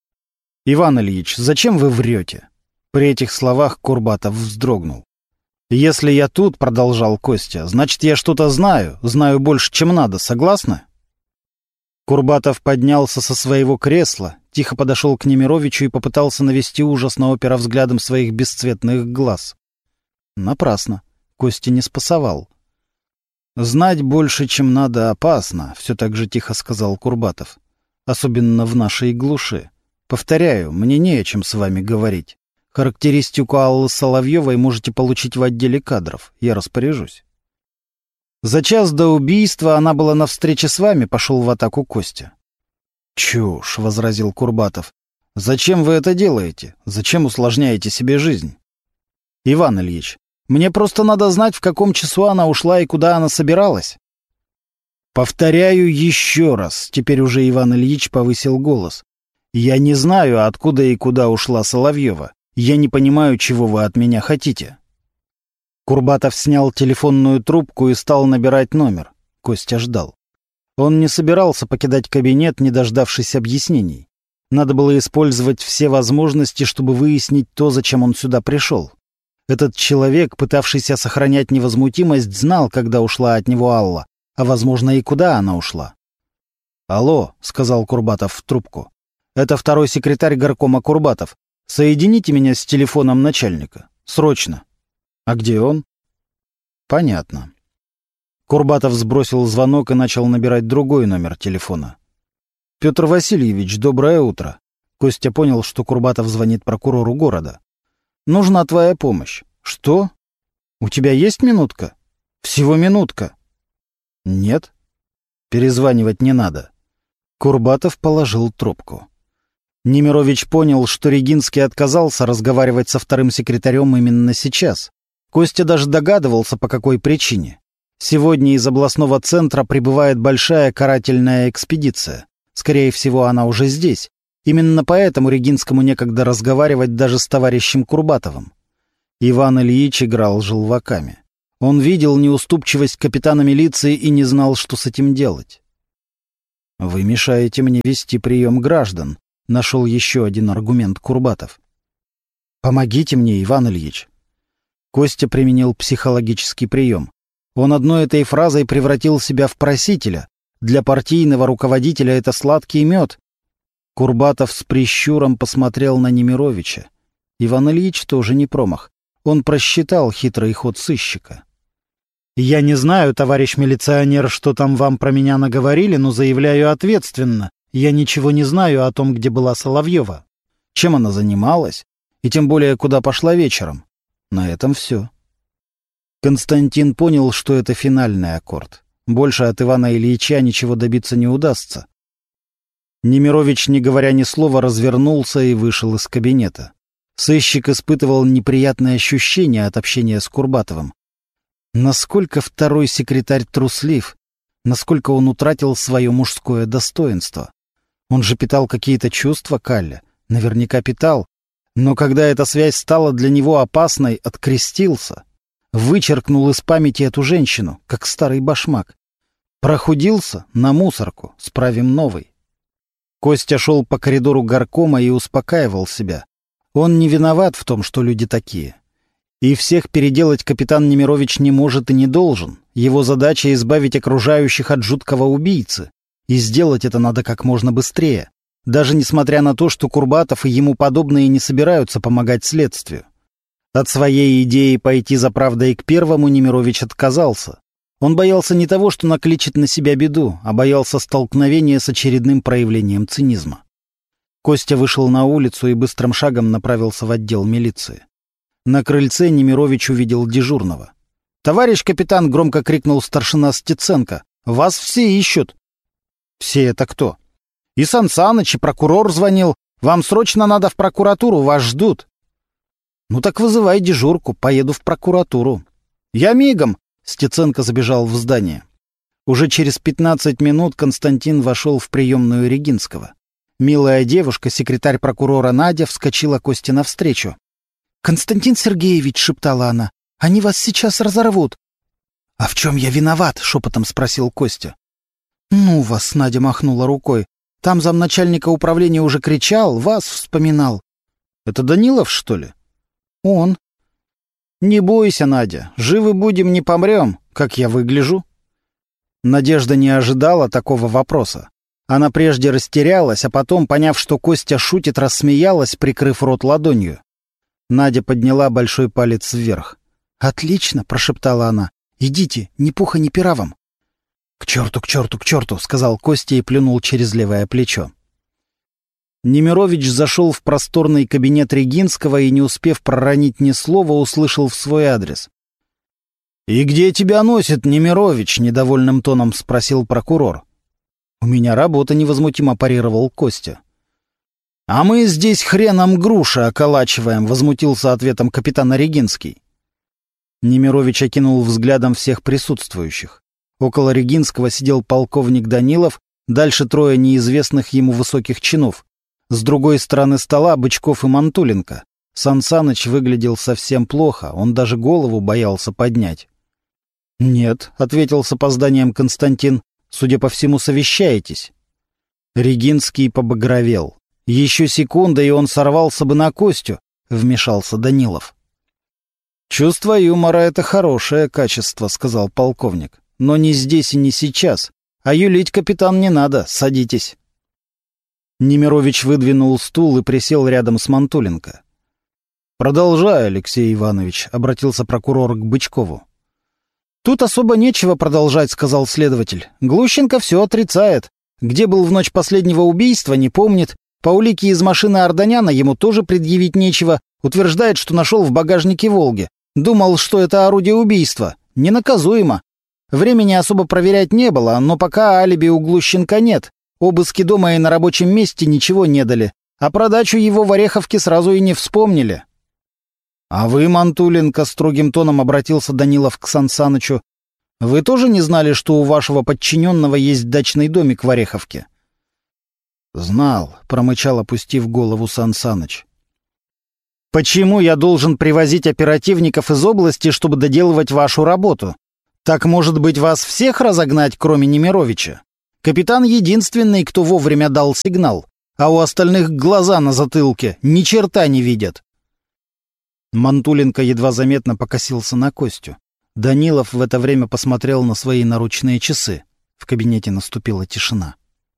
«Иван Ильич, зачем вы врете?» При этих словах Курбатов вздрогнул. «Если я тут, — продолжал Костя, — значит, я что-то знаю больше, чем надо, согласны?» Курбатов поднялся со своего кресла, тихо подошел к Немировичу и попытался навести ужас на опера взглядом своих бесцветных глаз. Напрасно. Костя не спасовал. «Знать больше, чем надо, опасно», — все так же тихо сказал Курбатов. «Особенно в нашей глуши. Повторяю, мне не о чем с вами говорить. Характеристику Аллы Соловьевой можете получить в отделе кадров. Я распоряжусь». «За час до убийства она была на встрече с вами», — пошел в атаку Костя. «Чушь», — возразил Курбатов. «Зачем вы это делаете? Зачем усложняете себе жизнь?» «Иван Ильич, мне просто надо знать, в каком часу она ушла и куда она собиралась». «Повторяю еще раз», — теперь уже Иван Ильич повысил голос. «Я не знаю, откуда и куда ушла Соловьева. Я не понимаю, чего вы от меня хотите». Курбатов снял телефонную трубку и стал набирать номер. Костя ждал. Он не собирался покидать кабинет, не дождавшись объяснений. Надо было использовать все возможности, чтобы выяснить то, зачем он сюда пришел. Этот человек, пытавшийся сохранять невозмутимость, знал, когда ушла от него Алла, а, возможно, и куда она ушла. «Алло», — сказал Курбатов в трубку. «Это второй секретарь горкома Курбатов. Соедините меня с телефоном начальника. Срочно». «А где он?» «Понятно». Курбатов сбросил звонок и начал набирать другой номер телефона. «Петр Васильевич, доброе утро». Костя понял, что Курбатов звонит прокурору города. «Нужна твоя помощь». «Что? У тебя есть минутка?» «Всего минутка». Нет. Перезванивать не надо. Курбатов положил трубку. Немирович понял, что Регинский отказался разговаривать со вторым секретарем именно сейчас. Костя даже догадывался, по какой причине. Сегодня из областного центра прибывает большая карательная экспедиция. Скорее всего, она уже здесь. Именно поэтому Регинскому некогда разговаривать даже с товарищем Курбатовым. Иван Ильич играл желваками. Он видел неуступчивость капитана милиции и не знал, что с этим делать. «Вы мешаете мне вести прием граждан», — нашел еще один аргумент Курбатов. «Помогите мне, Иван Ильич». Костя применил психологический прием. Он одной этой фразой превратил себя в просителя. Для партийного руководителя это сладкий мед. Курбатов с прищуром посмотрел на Немировича. Иван Ильич тоже не промах. Он просчитал хитрый ход сыщика. «Я не знаю, товарищ милиционер, что там вам про меня наговорили, но заявляю ответственно. Я ничего не знаю о том, где была Соловьева. Чем она занималась, и тем более, куда пошла вечером. На этом все». Константин понял, что это финальный аккорд. Больше от Ивана Ильича ничего добиться не удастся. Немирович, не говоря ни слова, развернулся и вышел из кабинета. Сыщик испытывал неприятные ощущения от общения с Курбатовым. Насколько второй секретарь труслив, насколько он утратил свое мужское достоинство. Он же питал какие-то чувства к Алле, наверняка питал, но когда эта связь стала для него опасной, открестился, вычеркнул из памяти эту женщину, как старый башмак. Прохудился на мусорку, справим новый. Костя шел по коридору горкома и успокаивал себя. Он не виноват в том, что люди такие. И всех переделать капитан Немирович не может и не должен. Его задача — избавить окружающих от жуткого убийцы. И сделать это надо как можно быстрее. Даже несмотря на то, что Курбатов и ему подобные не собираются помогать следствию. От своей идеи пойти за правдой к первому Немирович отказался. Он боялся не того, что накличет на себя беду, а боялся столкновения с очередным проявлением цинизма. Костя вышел на улицу и быстрым шагом направился в отдел милиции. На крыльце Немирович увидел дежурного. «Товарищ капитан!» — громко крикнул старшина Стеценко. «Вас все ищут!» «Все это кто?» «И Сан Саныч, и прокурор звонил. Вам срочно надо в прокуратуру, вас ждут». «Ну так вызывай дежурку, поеду в прокуратуру». «Я мигом!» — Стеценко забежал в здание. Уже через 15 минут Константин вошел в приемную Регинского. Милая девушка, секретарь прокурора Надя, вскочила Косте навстречу. «Константин Сергеевич», — шептала она, — «они вас сейчас разорвут». «А в чем я виноват?» — шепотом спросил Костя. «Ну вас», — Надя махнула рукой. «Там замначальника управления уже кричал, вас вспоминал». «Это Данилов, что ли?» «Он». «Не бойся, Надя, живы будем, не помрем, как я выгляжу». Надежда не ожидала такого вопроса. Она прежде растерялась, а потом, поняв, что Костя шутит, рассмеялась, прикрыв рот ладонью. Надя подняла большой палец вверх. «Отлично», — прошептала она. «Идите, ни пуха, ни пера вам». «К черту, к черту, к черту», — сказал Костя и плюнул через левое плечо. Немирович зашел в просторный кабинет Регинского и, не успев проронить ни слова, услышал в свой адрес. «И где тебя носит, Немирович?» — недовольным тоном спросил прокурор. «У меня работа», — невозмутимо парировал Костя. «А мы здесь хреном груши околачиваем», — возмутился ответом капитан Регинский. Немирович окинул взглядом всех присутствующих. Около Регинского сидел полковник Данилов, дальше трое неизвестных ему высоких чинов. С другой стороны стола Бычков и Мантуленко. Сан Саныч выглядел совсем плохо, он даже голову боялся поднять. «Нет», — ответил с опозданием Константин, — «судя по всему, совещаетесь». Регинский побагровел. «Еще секунда, и он сорвался бы на Костю», — вмешался Данилов. «Чувство юмора — это хорошее качество», — сказал полковник. «Но не здесь и не сейчас. А юлить, капитан, не надо. Садитесь». Немирович выдвинул стул и присел рядом с Мантуленко. «Продолжай, Алексей Иванович», — обратился прокурор к Бычкову. «Тут особо нечего продолжать», — сказал следователь. «Глущенко все отрицает. Где был в ночь последнего убийства, не помнит. По улике из машины Арданяна ему тоже предъявить нечего. Утверждает, что нашел в багажнике «Волги». Думал, что это орудие убийства. Ненаказуемо. Времени особо проверять не было, но пока алиби у Глущенко нет. Обыски дома и на рабочем месте ничего не дали, а про дачу его в Ореховке сразу и не вспомнили. «А вы, Мантуленко», — строгим тоном обратился Данилов к Сан Санычу, — «вы тоже не знали, что у вашего подчиненного есть дачный домик в Ореховке?» «Знал», — промычал, опустив голову Сан Саныч. «Почему я должен привозить оперативников из области, чтобы доделывать вашу работу? Так, может быть, вас всех разогнать, кроме Немировича? Капитан единственный, кто вовремя дал сигнал, а у остальных глаза на затылке ни черта не видят». Мантуленко едва заметно покосился на Костю. Данилов в это время посмотрел на свои наручные часы. В кабинете наступила тишина.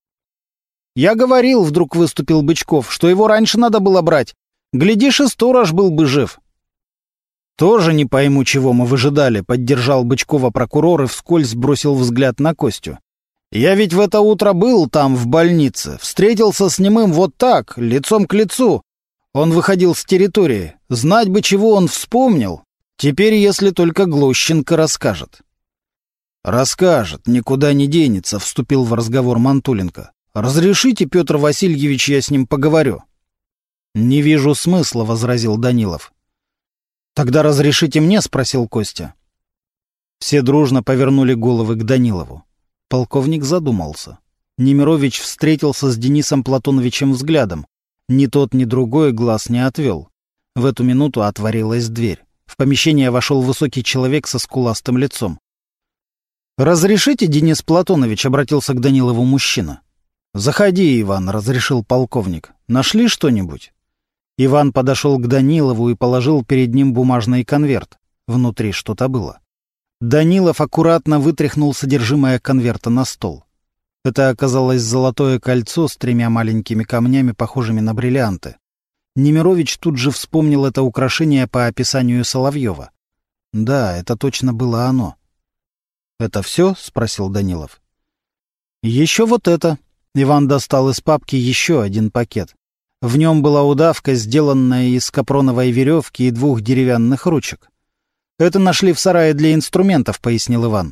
«Я говорил», — вдруг выступил Бычков, — «что его раньше надо было брать. Глядишь, и сторож был бы жив». «Тоже не пойму, чего мы выжидали», — поддержал Бычкова прокурор и вскользь бросил взгляд на Костю. «Я ведь в это утро был там, в больнице, встретился с немым вот так, лицом к лицу. Он выходил с территории. Знать бы, чего он вспомнил. Теперь, если только Глущенко расскажет». «Расскажет, никуда не денется», — вступил в разговор Мантуленко. «Разрешите, Петр Васильевич, я с ним поговорю». «Не вижу смысла», — возразил Данилов. «Тогда разрешите мне?» — спросил Костя. Все дружно повернули головы к Данилову. Полковник задумался. Немирович встретился с Денисом Платоновичем взглядом. Ни тот, ни другой глаз не отвел. В эту минуту отворилась дверь. В помещение вошел высокий человек со скуластым лицом. «Разрешите, Денис Платонович?» — обратился к Данилову мужчина. «Заходи, Иван», — разрешил полковник. «Нашли что-нибудь?» Иван подошел к Данилову и положил перед ним бумажный конверт. Внутри что-то было. Данилов аккуратно вытряхнул содержимое конверта на стол. Это оказалось золотое кольцо с 3 маленькими камнями, похожими на бриллианты. Немирович тут же вспомнил это украшение по описанию Соловьева. Да, это точно было оно. «Это все?» — спросил Данилов. «Еще вот это». Иван достал из папки еще один пакет. В нем была удавка, сделанная из капроновой веревки и 2 деревянных ручек. «Это нашли в сарае для инструментов», — пояснил Иван.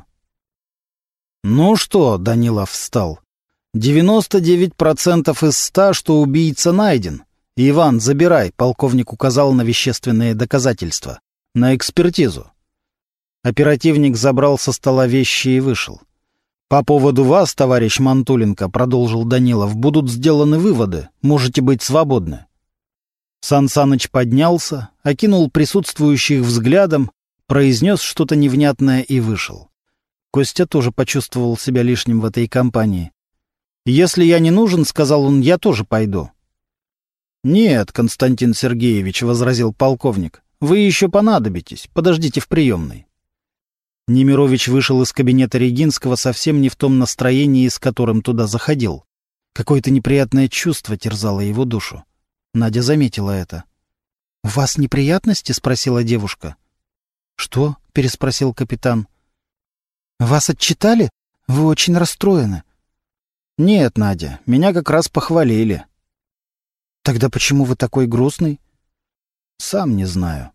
«Ну что?» — Данилов встал. 99% из 100, что убийца найден. Иван, забирай», — полковник указал на вещественные доказательства. «На экспертизу». Оперативник забрал со стола вещи и вышел. «По поводу вас, товарищ Мантуленко, — продолжил Данилов, — будут сделаны выводы. Можете быть свободны». Сан Саныч поднялся, окинул присутствующих взглядом, произнес что-то невнятное и вышел. Костя тоже почувствовал себя лишним в этой компании. «Если я не нужен, — сказал он, — я тоже пойду». «Нет, Константин Сергеевич, — возразил полковник, — вы еще понадобитесь, подождите в приемной». Немирович вышел из кабинета Регинского совсем не в том настроении, с которым туда заходил. Какое-то неприятное чувство терзало его душу. Надя заметила это. «У вас неприятности?» — спросила девушка. «Что?» — переспросил капитан. «Вас отчитали? Вы очень расстроены». «Нет, Надя, меня как раз похвалили». «Тогда почему вы такой грустный?» «Сам не знаю».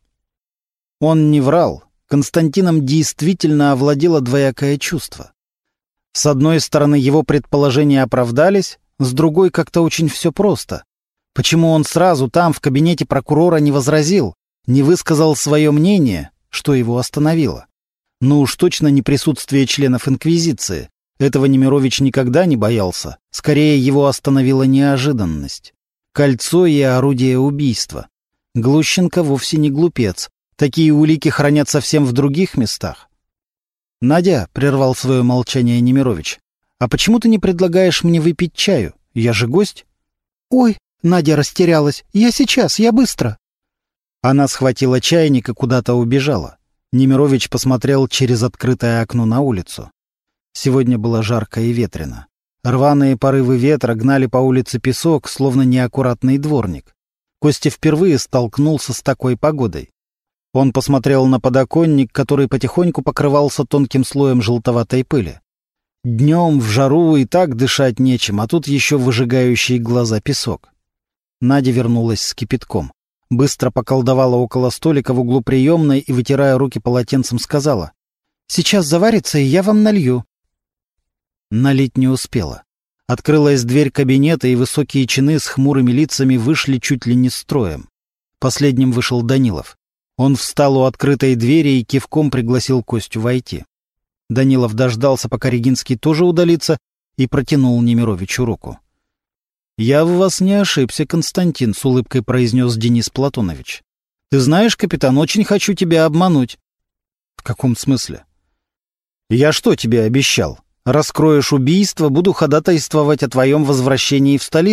Он не врал. Константином действительно овладело двоякое чувство. С одной стороны, его предположения оправдались, с другой, как-то очень все просто. Почему он сразу там, в кабинете прокурора, не возразил, не высказал свое мнение, что его остановило? Ну уж точно не присутствие членов Инквизиции. Этого Немирович никогда не боялся. Скорее, его остановила неожиданность. Кольцо и орудие убийства. Глущенко вовсе не глупец. Такие улики хранят совсем в других местах. «Надя», — прервал свое молчание Немирович, — «а почему ты не предлагаешь мне выпить чаю? Я же гость». «Ой», — Надя растерялась, — «я сейчас, я быстро». Она схватила чайник и куда-то убежала. Немирович посмотрел через открытое окно на улицу. Сегодня было жарко и ветрено. Рваные порывы ветра гнали по улице песок, словно неаккуратный дворник. Костя впервые столкнулся с такой погодой. Он посмотрел на подоконник, который потихоньку покрывался тонким слоем желтоватой пыли. Днем в жару и так дышать нечем, а тут еще выжигающий глаза песок. Надя вернулась с кипятком. Быстро поколдовала около столика в углу приемной и, вытирая руки полотенцем, сказала: Сейчас заварится, и я вам налью». Налить не успела. Открылась дверь кабинета, и высокие чины с хмурыми лицами вышли чуть ли не строем. Последним вышел Данилов. Он встал у открытой двери и кивком пригласил Костю войти. Данилов дождался, пока Регинский тоже удалится, и протянул Немировичу руку. «Я в вас не ошибся, Константин», — с улыбкой произнес Денис Платонович. «Ты знаешь, капитан, очень хочу тебя обмануть». «В каком смысле?» «Я что тебе обещал? Раскроешь убийство, буду ходатайствовать о твоем возвращении в столицу.